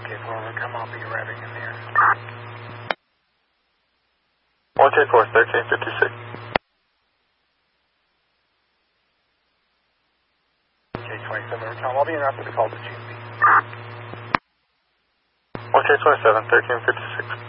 Okay, forward, come, I'll be arriving in there. 124, 1356. Okay, 27, come, I'll be in after the call to GMP. 127, 1356.